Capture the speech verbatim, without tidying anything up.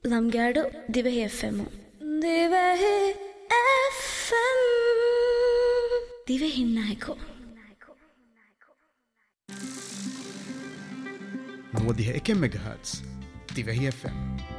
ಲಂಗ್ಯಾಡು ದಿವೆಹಿ F M ದಿವೆಹಿ F M ದಿವೆಹಿ ನಾಯಕೋ نوديها إكم ميجا هرتز تيفهي اف ام